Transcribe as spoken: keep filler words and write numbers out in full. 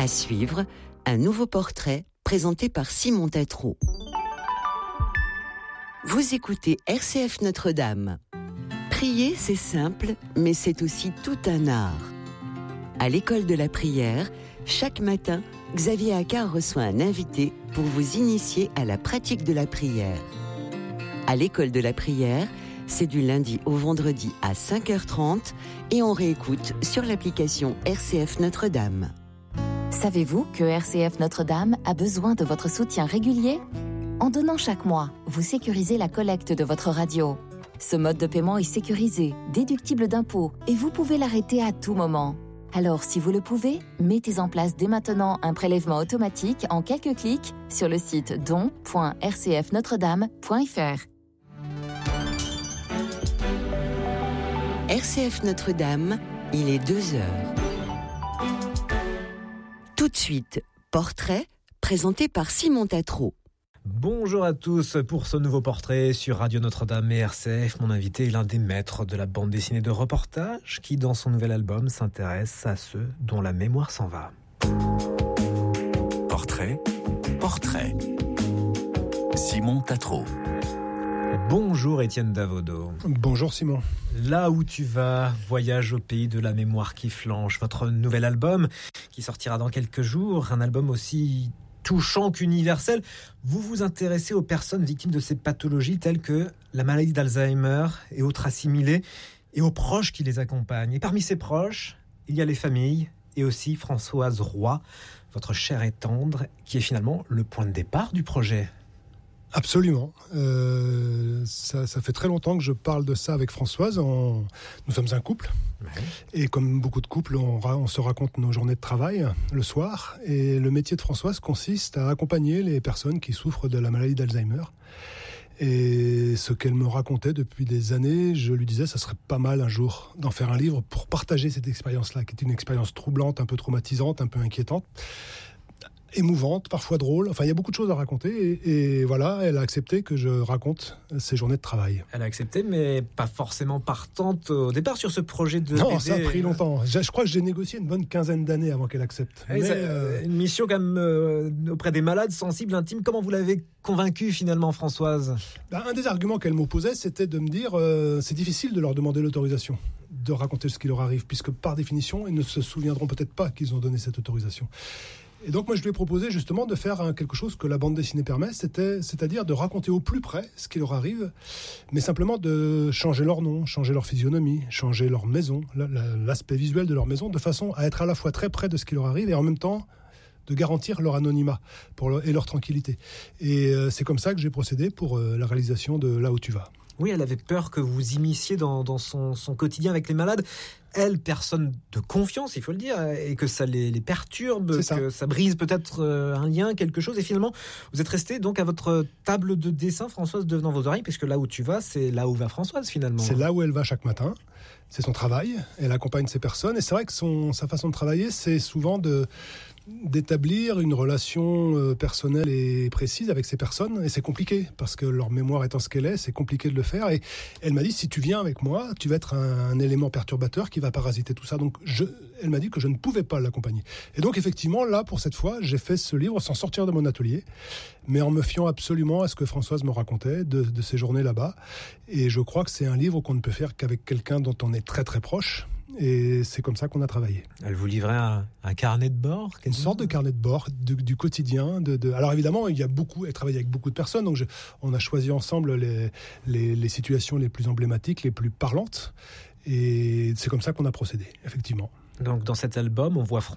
À suivre, un nouveau portrait présenté par Simon Tatro. Vous écoutez R C F Notre-Dame. Prier, c'est simple, mais c'est aussi tout un art. À l'école de la prière, chaque matin, Xavier Accard reçoit un invité pour vous initier à la pratique de la prière. À l'école de la prière, c'est du lundi au vendredi à cinq heures trente et on réécoute sur l'application R C F Notre-Dame. Savez-vous que R C F Notre-Dame a besoin de votre soutien régulier ? En donnant chaque mois, vous sécurisez la collecte de votre radio. Ce mode de paiement est sécurisé, déductible d'impôts et vous pouvez l'arrêter à tout moment. Alors, si vous le pouvez, mettez en place dès maintenant un prélèvement automatique en quelques clics sur le site don point r c f notre dame point f r. R C F Notre-Dame, il est deux heures. Tout de suite, portrait présenté par Simon Tatro. Bonjour à tous pour ce nouveau portrait sur Radio Notre-Dame et R C F. Mon invité est l'un des maîtres de la bande dessinée de reportage qui, dans son nouvel album, s'intéresse à ceux dont la mémoire s'en va. Portrait, portrait. Simon Tatro. Bonjour Étienne Davodo. Bonjour Simon. Là où tu vas, voyage au pays de la mémoire qui flanche. Votre nouvel album qui sortira dans quelques jours, un album aussi touchant qu'universel. Vous vous intéressez aux personnes victimes de ces pathologies telles que la maladie d'Alzheimer et autres assimilés, et aux proches qui les accompagnent. Et parmi ces proches, il y a les familles et aussi Françoise Roy, votre chère et tendre, qui est finalement le point de départ du projet. Absolument. Euh, ça, ça fait très longtemps que je parle de ça avec Françoise. On, nous sommes un couple. Ouais. Et comme beaucoup de couples, on, on se raconte nos journées de travail le soir. Et le métier de Françoise consiste à accompagner les personnes qui souffrent de la maladie d'Alzheimer. Et ce qu'elle me racontait depuis des années, je lui disais, ça serait pas mal un jour d'en faire un livre pour partager cette expérience-là, qui est une expérience troublante, un peu traumatisante, un peu inquiétante, émouvante, parfois drôle. Enfin, il y a beaucoup de choses à raconter. Et, et voilà, elle a accepté que je raconte ses journées de travail. Elle a accepté, mais pas forcément partante au départ sur ce projet de Non, B D. Ça a pris longtemps. Je, je crois que j'ai négocié une bonne quinzaine d'années avant qu'elle accepte. Oui, mais, euh... Une mission quand même euh, auprès des malades, sensibles, intimes. Comment vous l'avez convaincue finalement, Françoise ? Ben, un des arguments qu'elle m'opposait, c'était de me dire euh, c'est difficile de leur demander l'autorisation de raconter ce qui leur arrive, puisque par définition, ils ne se souviendront peut-être pas qu'ils ont donné cette autorisation. Et donc moi je lui ai proposé justement de faire hein, quelque chose que la bande dessinée permet, c'était, c'est-à-dire de raconter au plus près ce qui leur arrive, mais simplement de changer leur nom, changer leur physionomie, changer leur maison, la, la, l'aspect visuel de leur maison, de façon à être à la fois très près de ce qui leur arrive et en même temps de garantir leur anonymat pour le, et leur tranquillité. Et euh, c'est comme ça que j'ai procédé pour euh, la réalisation de Là où tu vas. Oui, elle avait peur que vous vous immisciez dans, dans son, son quotidien avec les malades. Elle, personne de confiance, il faut le dire, et que ça les, les perturbe, ça. que ça brise peut-être un lien, quelque chose. Et finalement, vous êtes resté donc à votre table de dessin, Françoise, devant vos oreilles, puisque Là où tu vas, c'est là où va Françoise finalement. C'est là où elle va chaque matin. C'est son travail. Elle accompagne ces personnes. Et c'est vrai que son, sa façon de travailler, c'est souvent de... d'établir une relation euh, personnelle et précise avec ces personnes, et c'est compliqué parce que leur mémoire étant ce qu'elle est, c'est compliqué de le faire. Et elle m'a dit, si tu viens avec moi, tu vas être un, un élément perturbateur qui va parasiter tout ça. Donc je, elle m'a dit que je ne pouvais pas l'accompagner. Et donc effectivement, là, pour cette fois, j'ai fait ce livre sans sortir de mon atelier, mais en me fiant absolument à ce que Françoise me racontait de, de ses journées là-bas. Et je crois que c'est un livre qu'on ne peut faire qu'avec quelqu'un dont on est très très proche. Et c'est comme ça qu'on a travaillé. Elle vous livrait un, un carnet de bord ? Une sorte de carnet de bord du, du quotidien. De, de... Alors évidemment, il y a beaucoup, elle travaille avec beaucoup de personnes, donc je, on a choisi ensemble les, les, les situations les plus emblématiques, les plus parlantes. Et c'est comme ça qu'on a procédé, effectivement. Donc dans cet album, on voit